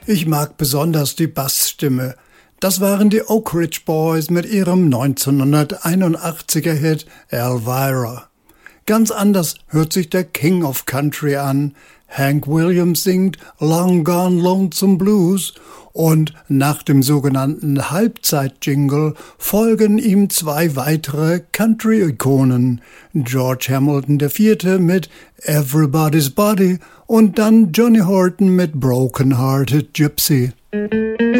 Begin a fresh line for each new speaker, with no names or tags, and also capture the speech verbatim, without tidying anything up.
Ich mag besonders die Bassstimme. Das waren die Oak Ridge Boys mit ihrem neunzehnhunderteinundachtziger Hit Elvira. Ganz anders hört sich der King of Country an. Hank Williams singt Long Gone Lonesome Blues und nach dem sogenannten Halbzeit-Jingle folgen ihm zwei weitere Country-Ikonen. George Hamilton der Vierte mit Everybody's Body und dann Johnny Horton mit Broken Hearted Gypsy.